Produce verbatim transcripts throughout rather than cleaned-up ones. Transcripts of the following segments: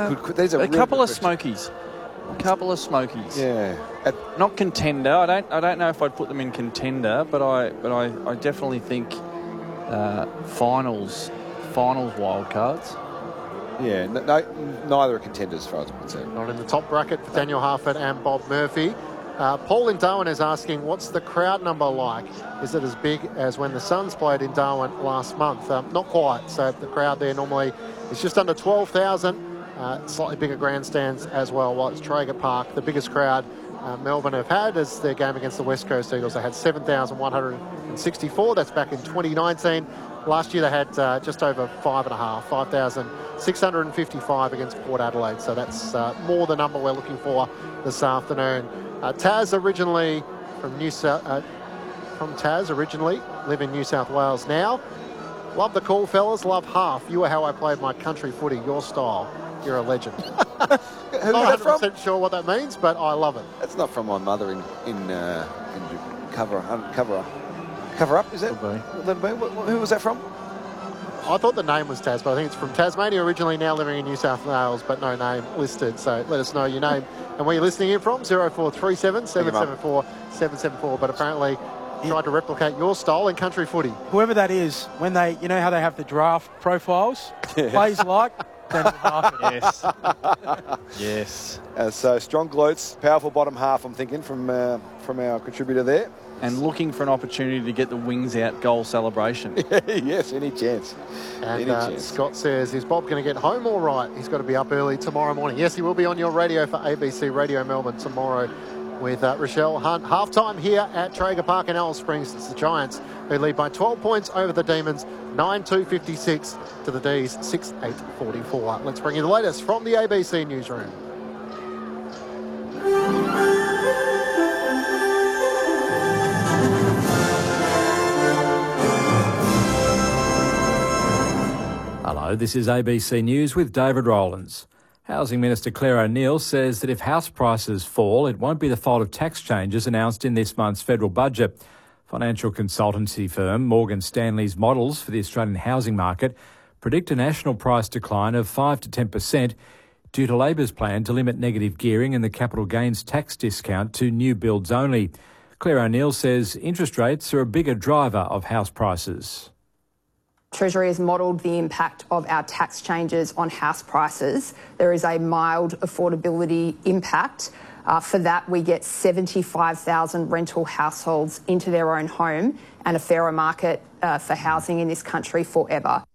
good, good, these are a really couple good of questions. smokies. A couple of smokies. Yeah. At, Not contender. I don't. I don't know if I'd put them in contender, but I. But I. I definitely think uh, finals. Finals wild cards. yeah. No, no, neither are contenders as far as I'm concerned. Not in the top bracket for Daniel Harford and Bob Murphy. Uh, Paul in Darwin is asking, what's the crowd number like? Is it as big as when the Suns played in Darwin last month? Um, not quite. So the crowd there normally is just under twelve thousand. Uh, slightly bigger grandstands as well. While it's Traeger Park, the biggest crowd uh, Melbourne have had is their game against the West Coast Eagles. They had seven thousand one hundred sixty-four. That's back in twenty nineteen. Last year they had uh, just over five and a half, five thousand six hundred fifty-five against Port Adelaide. So that's uh, more the number we're looking for this afternoon. Uh, Taz originally from New South, uh, from Taz originally, live in New South Wales now. Love the call, fellas. Love half. You were how I played my country footy. Your style. You're a legend. Who Not was that one hundred percent from? sure what that means, but I love it. That's not from my mother in in, uh, in cover um, cover up. Cover up, is that? Could be. What- what- what- Who was that from? I thought the name was Taz, but I think it's from Tasmania originally, now living in New South Wales, but no name listed. So let us know your name and where you're listening in from. zero four three seven, seven seven four, seven seven four. But apparently tried to replicate your style in country footy. Whoever that is, when they, you know how they have the draft profiles, plays like Daniel Harford. Yes. Yes. Uh, so strong glutes, powerful bottom half. I'm thinking from uh, from our contributor there. And looking for an opportunity to get the wings out goal celebration. Yes, any chance. And any uh, chance. Scott says, is Bob going to get home all right? He's got to be up early tomorrow morning. Yes, he will be on your radio for A B C Radio Melbourne tomorrow with uh, Rochelle Hunt. Half-time here at Traeger Park in Alice Springs. It's the Giants who lead by twelve points over the Demons, nine two fifty-six to the D's, six eight forty-four. Let's bring you the latest from the A B C newsroom. Hello, this is A B C News with David Rowlands. Housing Minister Claire O'Neil says that if house prices fall, it won't be the fault of tax changes announced in this month's federal budget. Financial consultancy firm Morgan Stanley's models for the Australian housing market predict a national price decline of five to ten percent due to Labor's plan to limit negative gearing and the capital gains tax discount to new builds only. Claire O'Neil says interest rates are a bigger driver of house prices. Treasury has modelled the impact of our tax changes on house prices. There is a mild affordability impact. Uh, for that, we get seventy-five thousand rental households into their own home and a fairer market uh, for housing in this country forever.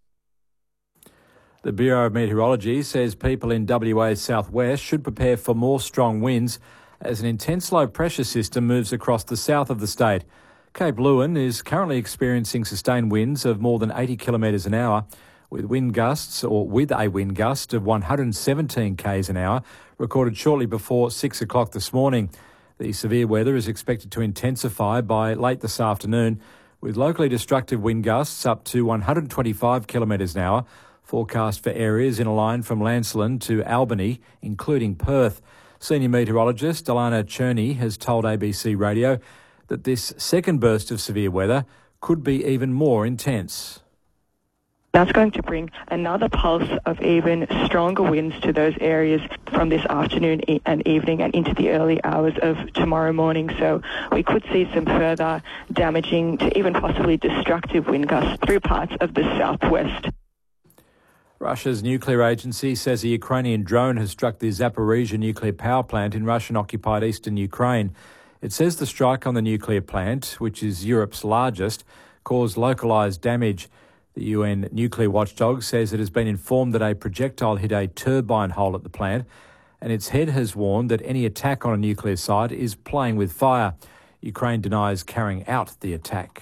The Bureau of Meteorology says people in W A's southwest should prepare for more strong winds as an intense low pressure system moves across the south of the state. Cape Leeuwin is currently experiencing sustained winds of more than eighty kilometres an hour, with wind gusts, or with a wind gust of one hundred seventeen k's an hour, recorded shortly before six o'clock this morning. The severe weather is expected to intensify by late this afternoon, with locally destructive wind gusts up to one hundred twenty-five kilometres an hour, forecast for areas in a line from Lancelin to Albany, including Perth. Senior meteorologist Alana Cherney has told A B C Radio that this second burst of severe weather could be even more intense. That's going to bring another pulse of even stronger winds to those areas from this afternoon and evening and into the early hours of tomorrow morning. So we could see some further damaging to even possibly destructive wind gusts through parts of the southwest. Russia's nuclear agency says a Ukrainian drone has struck the Zaporizhzhia nuclear power plant in Russian-occupied eastern Ukraine. It says the strike on the nuclear plant, which is Europe's largest, caused localised damage. The U N nuclear watchdog says it has been informed that a projectile hit a turbine hole at the plant, and its head has warned that any attack on a nuclear site is playing with fire. Ukraine denies carrying out the attack.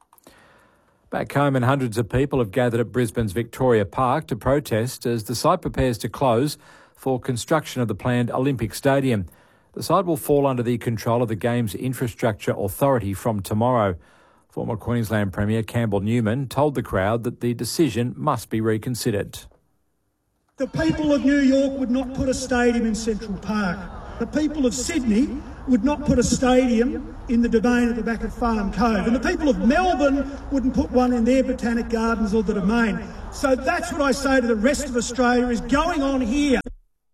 Back home, and hundreds of people have gathered at Brisbane's Victoria Park to protest as the site prepares to close for construction of the planned Olympic Stadium. The site will fall under the control of the Games Infrastructure Authority from tomorrow. Former Queensland Premier Campbell Newman told the crowd that the decision must be reconsidered. The people of New York would not put a stadium in Central Park. The people of Sydney would not put a stadium in the Domain at the back of Farnham Cove. And the people of Melbourne wouldn't put one in their Botanic Gardens or the Domain. So that's what I say to the rest of Australia is going on here.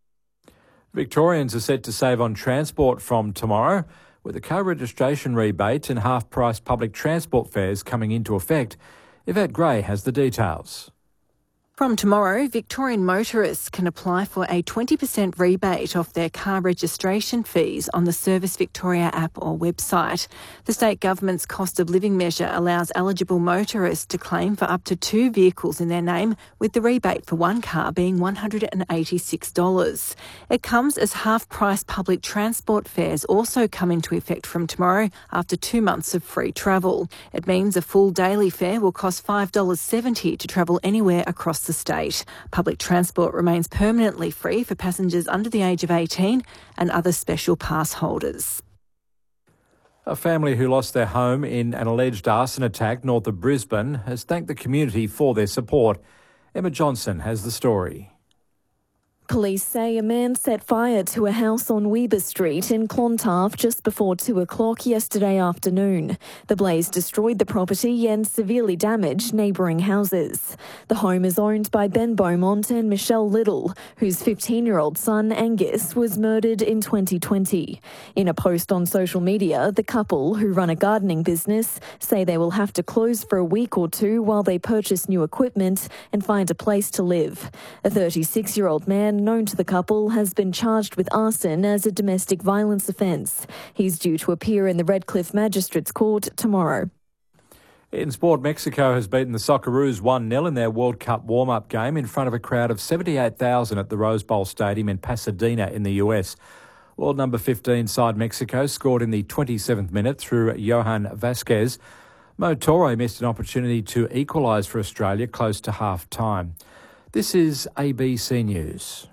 Victorians are set to save on transport from tomorrow, with a car registration rebate and half-price public transport fares coming into effect. Yvette Gray has the details. From tomorrow, Victorian motorists can apply for a twenty percent rebate off their car registration fees on the Service Victoria app or website. The state government's cost of living measure allows eligible motorists to claim for up to two vehicles in their name, with the rebate for one car being one hundred eighty-six dollars. It comes as half-price public transport fares also come into effect from tomorrow after two months of free travel. It means a full daily fare will cost five dollars seventy to travel anywhere across the state. Public transport remains permanently free for passengers under the age of eighteen and other special pass holders. A family who lost their home in an alleged arson attack north of Brisbane has thanked the community for their support. Emma Johnson has the story. Police say a man set fire to a house on Weber Street in Clontarf just before two o'clock yesterday afternoon. The blaze destroyed the property and severely damaged neighbouring houses. The home is owned by Ben Beaumont and Michelle Little, whose fifteen-year-old son Angus was murdered in twenty twenty. In a post on social media, the couple, who run a gardening business, say they will have to close for a week or two while they purchase new equipment and find a place to live. A thirty-six-year-old man known to the couple has been charged with arson as a domestic violence offence. He's due to appear in the Redcliffe Magistrates Court tomorrow. In sport, Mexico has beaten the Socceroos one nil in their World Cup warm-up game in front of a crowd of seventy-eight thousand at the Rose Bowl Stadium in Pasadena in the U S. World number fifteen side Mexico scored in the twenty-seventh minute through Johan Vasquez. Mo Toro missed an opportunity to equalise for Australia close to half-time. This is A B C News.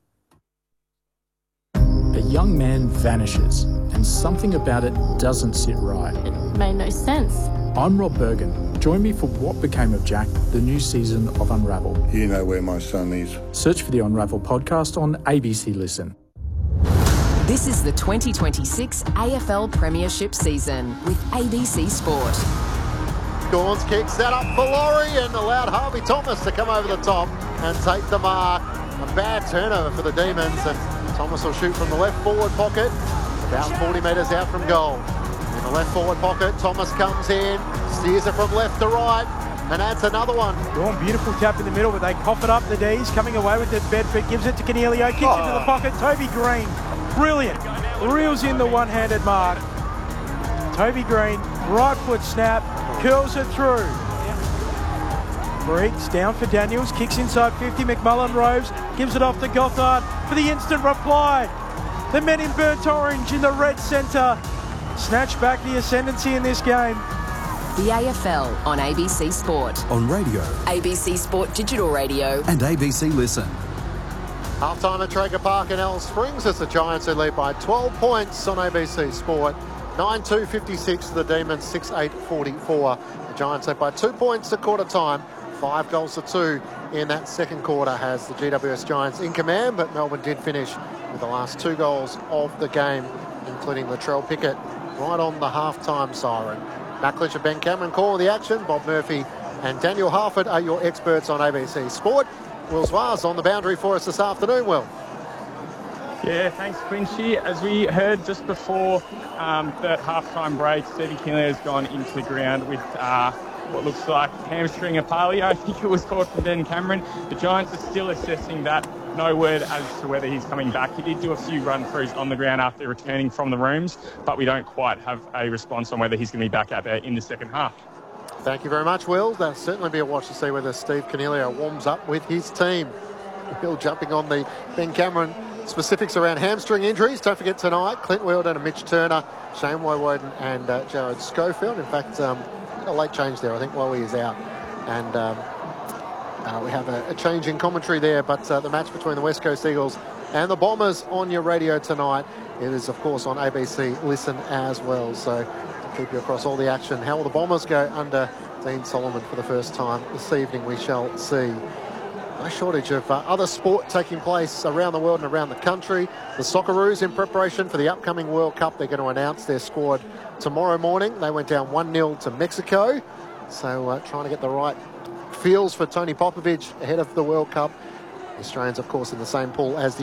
A young man vanishes, and something about it doesn't sit right. It made no sense. I'm Rob Bergen. Join me for What Became of Jack, the new season of Unravel. You know where my son is. Search for the Unravel podcast on A B C Listen. This is the twenty twenty-six A F L Premiership season with A B C Sport. Gawns kicks that up for Laurie and allowed Harvey Thomas to come over the top and take the mark. A bad turnover for the Demons, and Thomas will shoot from the left forward pocket, about forty metres out from goal. In the left forward pocket, Thomas comes in, steers it from left to right, and adds another one. Dawn, beautiful tap in the middle, but they cough it up, the D's, coming away with it. Bedford gives it to Canelio, kicks oh. into the pocket. Toby Green, brilliant, reels in the one-handed mark. Toby Green, right foot snap, curls it through. Briggs down for Daniels, kicks inside fifty. McMullen roves, gives it off to Gothard for the instant reply. The men in burnt orange in the red centre snatch back the ascendancy in this game. The A F L on A B C Sport. On radio. A B C Sport Digital Radio. And A B C Listen. Half-time at Traeger Park in Alice Springs as the Giants who lead by twelve points on A B C Sport. nine two fifty-six to the Demons, six eight forty-four. The Giants led by two points at quarter time. Five goals to two in that second quarter has the G W S Giants in command, but Melbourne did finish with the last two goals of the game, including Latrell Pickett right on the half-time siren. Matt Clinch and Ben Cameron call the action. Bob Murphy and Daniel Harford are your experts on A B C Sport. Will Zwaz on the boundary for us this afternoon, Will. Yeah, thanks, Quincy. As we heard just before um, the half-time break, Stevie Kinley has gone into the ground with uh, what looks like hamstring apalio. I think it was called for Ben Cameron. The Giants are still assessing that. No word as to whether he's coming back. He did do a few run-throughs on the ground after returning from the rooms, but we don't quite have a response on whether he's going to be back out there in the second half. Thank you very much, Will. That'll certainly be a watch to see whether Steve Canelio warms up with his team. Will jumping on the Ben Cameron specifics around hamstring injuries. Don't forget tonight, Clint Wheeldon and Mitch Turner, Shane Woewodin and uh, Jared Schofield. In fact, um, a late change there. I think Wowie is out. And um, uh, we have a, a change in commentary there. But uh, the match between the West Coast Eagles and the Bombers on your radio tonight. It is, of course, on A B C Listen as well. So to keep you across all the action. How will the Bombers go under Dean Solomon for the first time this evening? We shall see. No shortage of uh, other sport taking place around the world and around the country. The Socceroos in preparation for the upcoming World Cup. They're going to announce their squad tomorrow morning. They went down one nil to Mexico. So uh, trying to get the right feels for Tony Popovich ahead of the World Cup. The Australians, of course, in the same pool as the